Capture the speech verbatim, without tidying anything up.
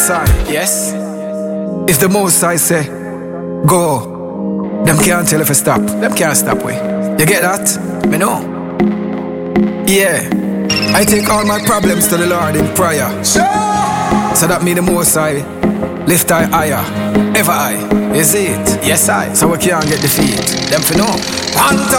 Most High. Yes. If the Most High say, go, them can't tell if to stop. Them can't stop we. You get that? Me know. Yeah. I take all my problems to the Lord in prayer. Sure. So that me the Most High lift I higher, ever high. You see it? Yes I. So we can't get defeat. Them for know. One